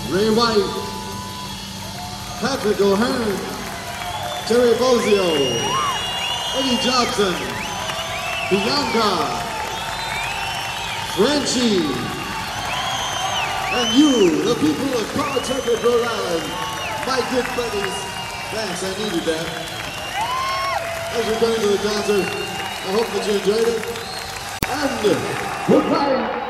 Ray White, Patrick O'Hearn, Terry Bozio, Eddie Johnson, Bianca, Frenchie, and you, the people of Pawtucket, Rhode Island, my good buddies. Thanks, I needed that. As you're going to the concert, I hope that you enjoyed it. And goodbye.